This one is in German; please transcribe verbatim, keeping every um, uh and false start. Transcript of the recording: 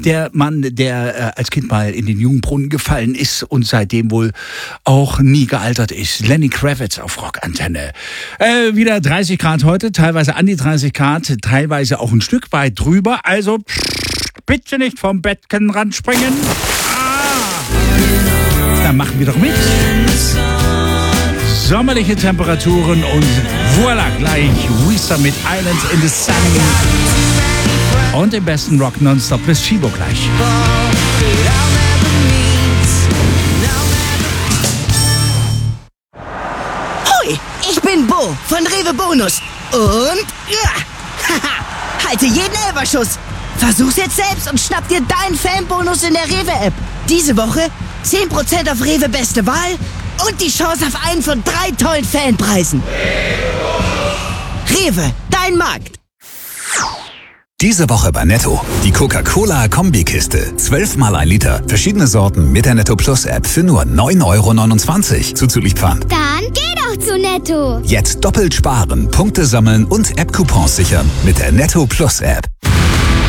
der Mann, der äh, als Kind mal in den Jungbrunnen gefallen ist und seitdem wohl auch nie gealtert ist. Lenny Kravitz auf Rockantenne. Äh, wieder dreißig Grad heute, teilweise an die dreißig Grad, teilweise auch ein Stück weit drüber. Also bitte nicht vom Bettenrand springen. Ah, dann machen wir doch mit. Sommerliche Temperaturen und voilà, gleich Weezer mit Islands in the Sun. Und im besten Rock nonstop bis Fibo gleich. Hoi, ich bin Bo von Rewe Bonus. Und ja, haha, halte jeden Elberschuss. Versuch's jetzt selbst und schnapp dir deinen Fanbonus in der Rewe-App. Diese Woche zehn Prozent auf Rewe Beste Wahl und die Chance auf einen von drei tollen Fanpreisen. Rewe, dein Markt. Diese Woche bei Netto. Die Coca-Cola-Kombikiste. zwölf mal ein Liter. Verschiedene Sorten mit der Netto Plus App für nur neun Euro neunundzwanzig. Zuzüglich Pfand. Dann geh doch zu Netto. Jetzt doppelt sparen, Punkte sammeln und App-Coupons sichern mit der Netto Plus App.